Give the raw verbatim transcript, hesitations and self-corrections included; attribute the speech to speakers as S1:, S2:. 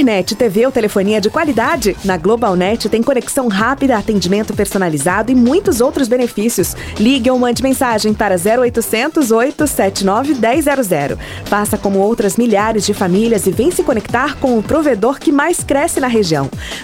S1: internet, T V ou telefonia de qualidade? Na GlobalNet tem conexão rápida, atendimento personalizado e muitos outros benefícios. Ligue ou mande mensagem para zero oitocentos, oito sete nove, um zero zero zero. Faça como outras milhares de famílias e vem se conectar com o provedor que mais cresce na região.